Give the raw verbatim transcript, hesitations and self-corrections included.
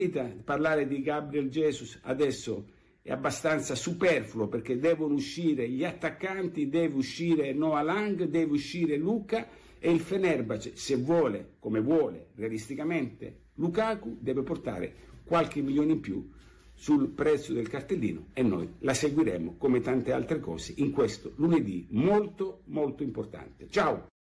Parlare di Gabriel Jesus adesso è abbastanza superfluo, perché devono uscire gli attaccanti, deve uscire Noah Lang, deve uscire Luka, e il Fenerbahce, se vuole, come vuole realisticamente Lukaku, deve portare qualche milione in più sul prezzo del cartellino, e noi la seguiremo come tante altre cose in questo lunedì molto molto importante. Ciao!